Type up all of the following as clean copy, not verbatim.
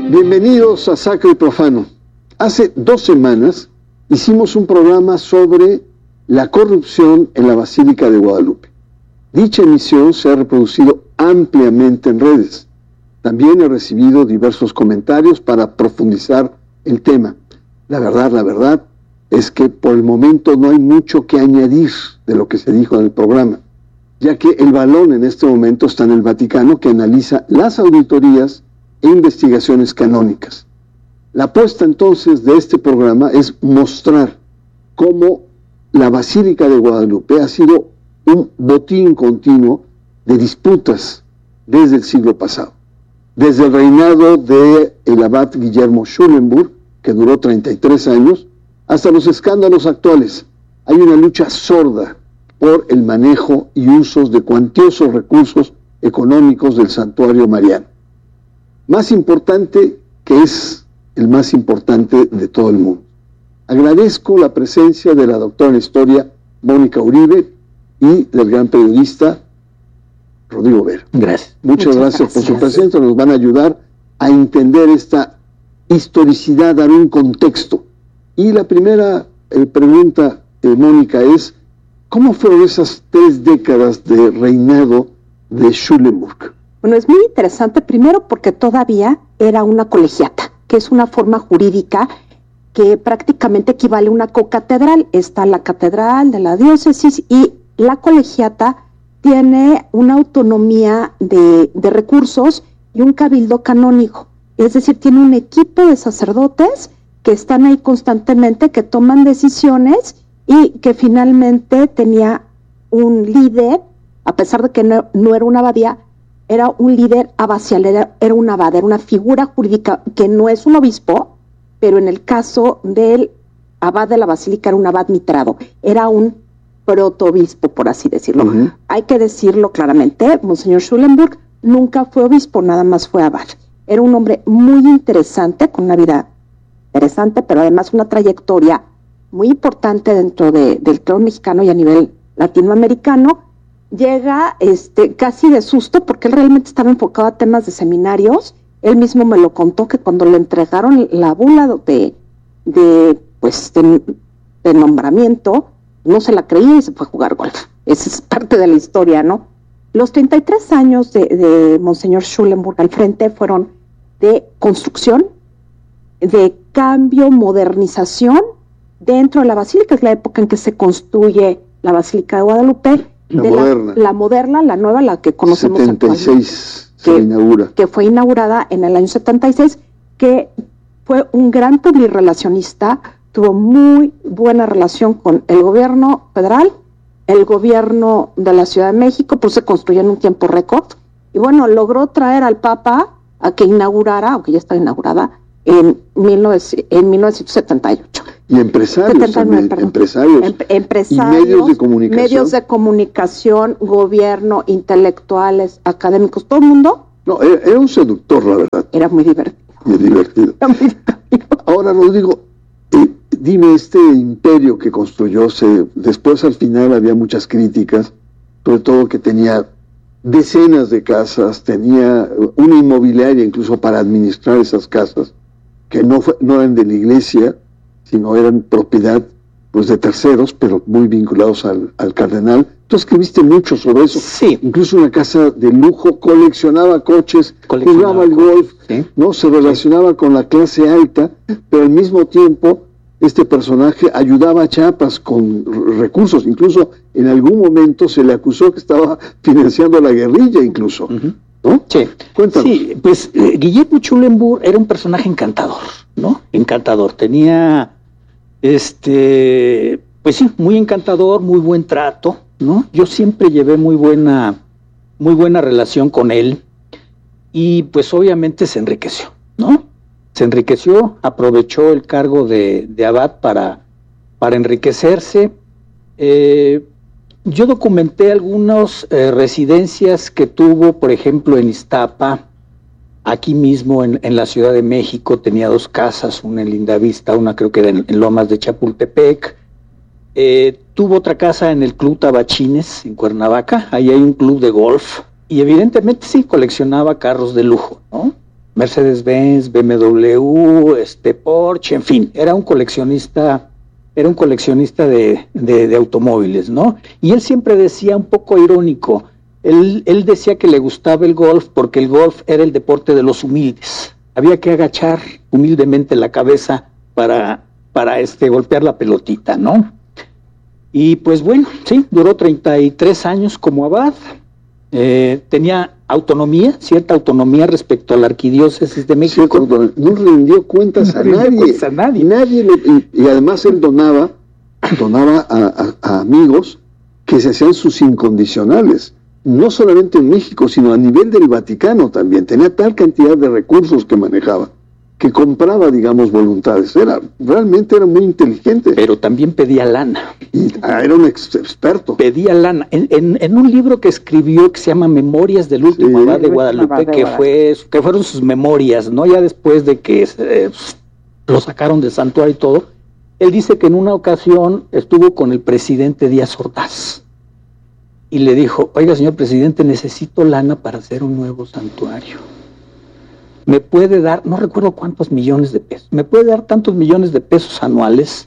Bienvenidos a Sacro y Profano. Hace 2 semanas hicimos un programa sobre la corrupción en la Basílica de Guadalupe. Dicha emisión se ha reproducido ampliamente en redes. También he recibido diversos comentarios para profundizar el tema. La verdad es que por el momento no hay mucho que añadir de lo que se dijo en el programa, ya que el balón en este momento está en el Vaticano, que analiza las auditorías e investigaciones canónicas. La apuesta entonces de este programa es mostrar cómo la Basílica de Guadalupe ha sido un botín continuo de disputas desde el siglo pasado. Desde el reinado del abad Guillermo Schulenburg, que duró 33 años, hasta los escándalos actuales. Hay una lucha sorda por el manejo y usos de cuantiosos recursos económicos del santuario mariano. Más importante, que es el más importante de todo el mundo. Agradezco la presencia de la doctora en Historia, Mónica Uribe, y del gran periodista, Rodrigo Vera. Gracias. Muchas gracias por su presencia. Nos van a ayudar a entender esta historicidad, dar un contexto. Y la primera pregunta, Mónica, es: ¿cómo fueron esas 3 décadas de reinado de Schulenburg? Bueno, es muy interesante, primero porque todavía era una colegiata, que es una forma jurídica que prácticamente equivale a una cocatedral. Está la catedral de la diócesis y la colegiata tiene una autonomía de recursos y un cabildo canónico. Es decir, tiene un equipo de sacerdotes que están ahí constantemente, que toman decisiones y que finalmente tenía un líder, a pesar de que no era una abadía, era un líder abacial, era un abad, era una figura jurídica que no es un obispo, pero en el caso del abad de la basílica era un abad mitrado, era un protoobispo, por así decirlo. Uh-huh. Hay que decirlo claramente, Monseñor Schulenburg nunca fue obispo, nada más fue abad. Era un hombre muy interesante, con una vida interesante, pero además una trayectoria muy importante dentro del trono mexicano y a nivel latinoamericano. Llega casi de susto, porque él realmente estaba enfocado a temas de seminarios. Él mismo me lo contó, que cuando le entregaron la bula de nombramiento, no se la creía y se fue a jugar golf. Esa es parte de la historia, ¿no? Los 33 años de Monseñor Schulenburg al frente fueron de construcción, de cambio, modernización dentro de la basílica. Es la época en que se construye la Basílica de Guadalupe. La moderna, la nueva, la que conocemos 76 se inaugura. Que fue inaugurada en el año 76, que fue un gran publirrelacionista, tuvo muy buena relación con el gobierno federal, el gobierno de la Ciudad de México, pues se construyó en un tiempo récord, y bueno, logró traer al Papa a que inaugurara, aunque ya estaba inaugurada, en 1978. Y empresarios también, empresarios. Y medios de comunicación. Medios de comunicación, gobierno, intelectuales, académicos, todo el mundo. No, era un seductor, la verdad. Era muy divertido. Ahora, Rodrigo, dime, este imperio que construyó, después al final había muchas críticas, sobre todo que tenía decenas de casas, tenía una inmobiliaria incluso para administrar esas casas, que no eran de la iglesia, sino eran propiedad pues de terceros, pero muy vinculados al cardenal. Tú escribiste mucho sobre eso. Sí. Incluso una casa de lujo, coleccionaba coches, jugaba al golf, ¿sí? ¿No? Se relacionaba con la clase alta, pero al mismo tiempo este personaje ayudaba a Chiapas con recursos. Incluso en algún momento se le acusó que estaba financiando la guerrilla incluso. Uh-huh. ¿No? Sí. Cuéntanos. Sí, pues Guillermo Schulenburg era un personaje encantador, ¿no? Encantador. Tenía pues sí, muy encantador, muy buen trato, ¿no? Yo siempre llevé muy buena relación con él y pues obviamente se enriqueció, ¿no? Se enriqueció, aprovechó el cargo de abad para enriquecerse. Yo documenté algunas residencias que tuvo, por ejemplo, en Iztapa, aquí mismo en la Ciudad de México. Tenía 2 casas, una en Lindavista, una creo que en Lomas de Chapultepec. Tuvo otra casa en el Club Tabachines, en Cuernavaca. Ahí hay un club de golf. Y evidentemente sí, coleccionaba carros de lujo, ¿no? Mercedes-Benz, BMW, Porsche, en fin, era un coleccionista de automóviles, ¿no? Y él siempre decía, un poco irónico, él decía que le gustaba el golf porque el golf era el deporte de los humildes. Había que agachar humildemente la cabeza para golpear la pelotita, ¿no? Y pues bueno, sí, duró 33 años como abad. Tenía cierta autonomía respecto a la arquidiócesis de México. No rindió cuentas a nadie. Y además él donaba a amigos que se hacían sus incondicionales, no solamente en México, sino a nivel del Vaticano también. Tenía tal cantidad de recursos que manejaba, que compraba, digamos, voluntades. Realmente era muy inteligente. Pero también pedía lana. Era un experto. Pedía lana. En un libro que escribió que se llama Memorias del último abad de Guadalupe, que fueron sus memorias, ¿no? Ya después de que lo sacaron del santuario y todo, él dice que en una ocasión estuvo con el presidente Díaz Ordaz y le dijo: oiga, señor presidente, necesito lana para hacer un nuevo santuario. ¿Me puede dar, no recuerdo cuántos millones de pesos, me puede dar tantos millones de pesos anuales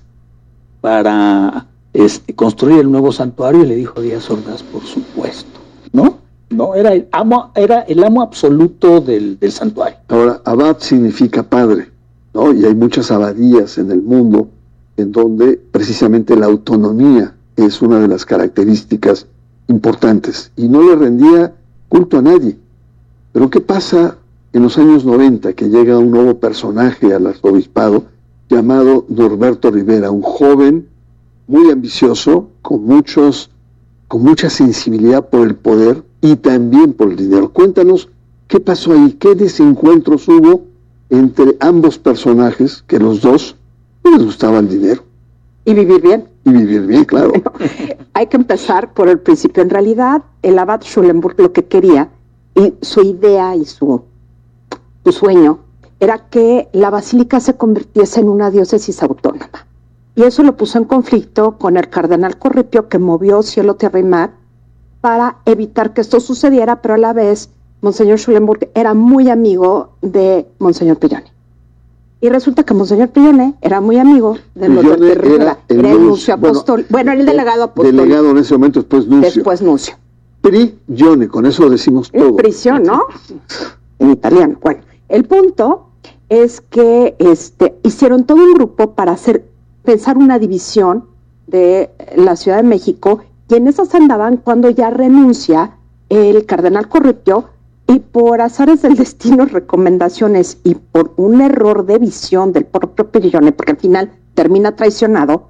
para construir el nuevo santuario? Y le dijo Díaz Ordaz: por supuesto, ¿no? No, era el amo absoluto del santuario. Ahora, abad significa padre, ¿no? Y hay muchas abadías en el mundo en donde precisamente la autonomía es una de las características importantes, y no le rendía culto a nadie. Pero ¿qué pasa en los años 90, que llega un nuevo personaje al arzobispado llamado Norberto Rivera, un joven muy ambicioso, con mucha sensibilidad por el poder y también por el dinero? Cuéntanos qué pasó ahí, qué desencuentros hubo entre ambos personajes, que los dos no les gustaba el dinero. Y vivir bien. Y vivir bien, claro. Bueno, hay que empezar por el principio. En realidad, el abad Schulenburg lo que quería, y su idea y su sueño, era que la basílica se convirtiese en una diócesis autónoma. Y eso lo puso en conflicto con el cardenal Corripio, que movió cielo, tierra y mar para evitar que esto sucediera, pero a la vez Monseñor Schulenburg era muy amigo de Monseñor Pillone. Y resulta que Monseñor Pillone era muy amigo de Norberto Rivera. Era el nuncio apostólico. Bueno, era el delegado apostólico. Delegado en ese momento, después nuncio. Prigione, con eso decimos todo. Prisión, ¿no? En italiano. Bueno, el punto es que hicieron todo un grupo para pensar una división de la Ciudad de México, y en esas andaban cuando ya renuncia el cardenal Corripio, y por azares del destino, recomendaciones y por un error de visión del propio Pillone, porque al final termina traicionado,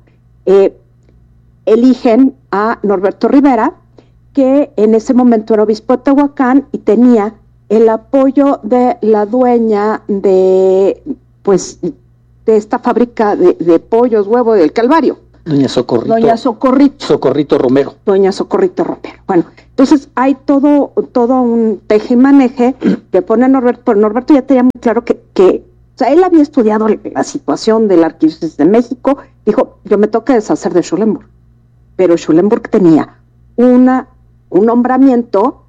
eligen a Norberto Rivera, que en ese momento era obispo de Tehuacán y tenía el apoyo de la dueña de esta fábrica de pollos, huevo del Calvario. Doña Socorrito. Socorrito Romero. Doña Socorrito Romero. Bueno, entonces hay todo un teje y maneje que pone a Norberto, pero Norberto ya tenía muy claro que o sea, él había estudiado la situación de la Arquidiócesis de México, dijo: yo me toca deshacer de Schulenburg. Pero Schulenburg tenía un nombramiento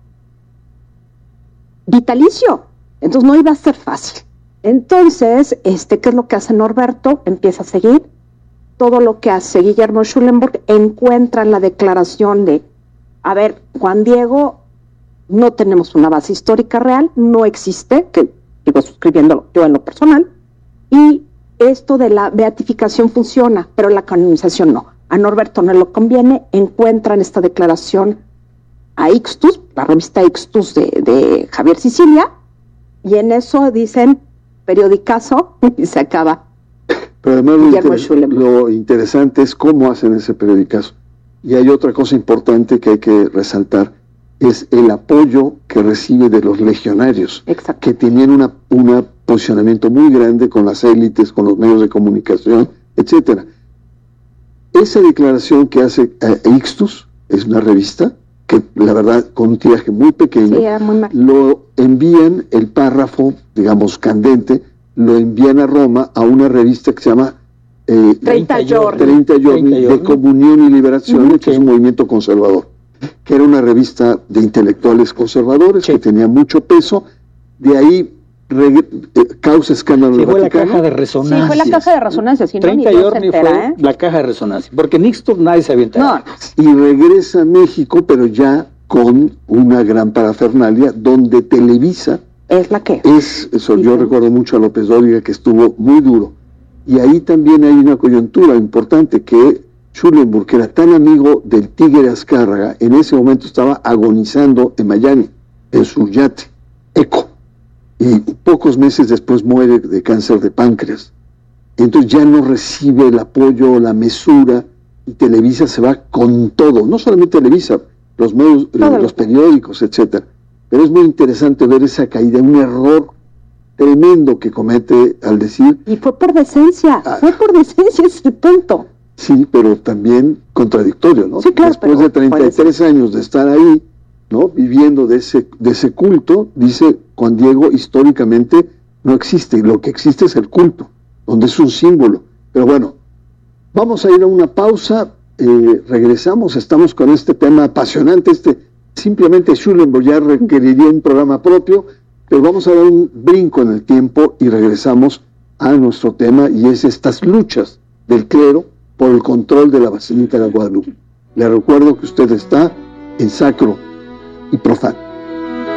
vitalicio, entonces no iba a ser fácil. Entonces, ¿qué es lo que hace Norberto? Empieza a seguir todo lo que hace Guillermo Schulenburg, encuentra la declaración de: a ver, Juan Diego, no tenemos una base histórica real, no existe, que sigo suscribiéndolo yo en lo personal, y esto de la beatificación funciona, pero la canonización no. A Norberto no le conviene, encuentran esta declaración a Ixtus, la revista Ixtus de Javier Sicilia, y en eso dicen periodicazo, y se acaba. Pero además lo interesante es cómo hacen ese periodicazo. Y hay otra cosa importante que hay que resaltar, es el apoyo que recibe de los legionarios. Exacto. Que tenían un posicionamiento muy grande con las élites, con los medios de comunicación, etcétera. Esa declaración que hace Ixtus, es una revista que la verdad con un tiraje muy pequeño, lo envían, el párrafo, digamos, candente, lo envían a Roma a una revista que se llama 30 giorni de Comunión y Liberación, que es un movimiento conservador, que era una revista de intelectuales conservadores, que tenía mucho peso. De ahí causa escándalo. Sí, fue la caja de resonancia. Sí, fue la caja de resonancia. Si 30 no, y Orny fue la caja de resonancia, porque Nixon nadie se había enterado. No. Y regresa a México, pero ya con una gran parafernalia, donde Televisa es la que es. Eso, yo recuerdo mucho a López Dóriga, que estuvo muy duro. Y ahí también hay una coyuntura importante, que Schulenburg, que era tan amigo del Tigre Azcárraga, en ese momento estaba agonizando en Miami, en su yate, Eco. Y pocos meses después muere de cáncer de páncreas. Entonces ya no recibe el apoyo, la mesura, y Televisa se va con todo. No solamente Televisa, los medios, los periódicos, etcétera. Pero es muy interesante ver esa caída, un error tremendo que comete al decir... Y fue por decencia, ese es el punto. Sí, pero también contradictorio, ¿no? Sí, claro, después de 33 años de estar ahí, ¿no? Viviendo de ese culto, dice Juan Diego, históricamente no existe, lo que existe es el culto, donde es un símbolo. Pero bueno, vamos a ir a una pausa, regresamos, estamos con este tema apasionante, simplemente Schulenburg ya requeriría un programa propio, pero vamos a dar un brinco en el tiempo y regresamos a nuestro tema, y es estas luchas del clero por el control de la Basílica de Guadalupe. Le recuerdo que usted está en Sacro y Profano.